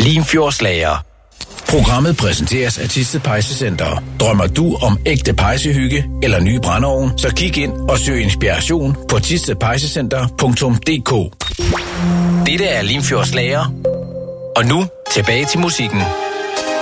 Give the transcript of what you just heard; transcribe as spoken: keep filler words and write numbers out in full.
Limfjordslager. Programmet præsenteres af Thisted Pejsecenter. Drømmer du om ægte pejsehygge eller nye brændeovn, så kig ind og søg inspiration på thisted pejsecenter punktum d k. Dette er Limfjordslager. Og nu tilbage til musikken.